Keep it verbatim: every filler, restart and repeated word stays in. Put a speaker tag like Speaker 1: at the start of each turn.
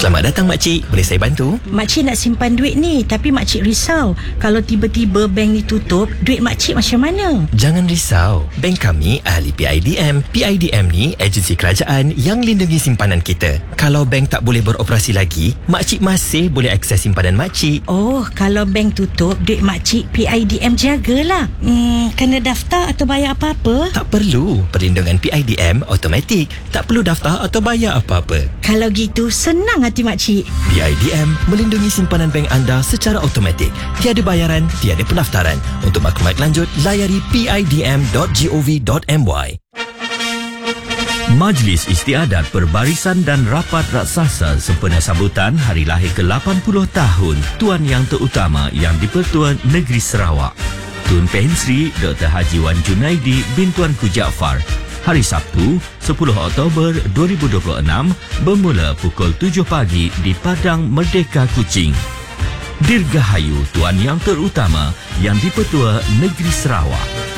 Speaker 1: Selamat datang makcik, boleh saya bantu?
Speaker 2: Makcik nak simpan duit ni, tapi makcik risau kalau tiba-tiba bank ni tutup, duit makcik macam mana?
Speaker 1: Jangan risau, bank kami ahli P I D M. P I D M ni agensi kerajaan yang lindungi simpanan kita. Kalau bank tak boleh beroperasi lagi, makcik masih boleh akses simpanan makcik.
Speaker 2: Oh, kalau bank tutup, duit makcik P I D M jagalah. Hmm, kena daftar atau bayar apa-apa?
Speaker 1: Tak perlu, perlindungan P I D M automatik. Tak perlu daftar atau bayar apa-apa.
Speaker 2: Kalau gitu, senang hati makcik.
Speaker 1: P I D M melindungi simpanan bank anda secara automatik. Tiada bayaran, tiada pendaftaran. Untuk maklumat lanjut, layari p i d m dot gov dot m y.
Speaker 3: Majlis Istiadat Perbarisan dan Rapat Raksasa sempena sambutan hari lahir ke lapan puluh tahun Tuan Yang Terutama Yang di-Pertuan Negeri Sarawak, Tun Pehin Sri Doktor Haji Wan Junaidi bin Tuanku Jaafar, hari Sabtu sepuluh Oktober dua ribu dua puluh enam bermula pukul tujuh pagi di Padang Merdeka Kuching. Dirgahayu Tuan Yang Terutama Yang di-Pertua Negeri Sarawak.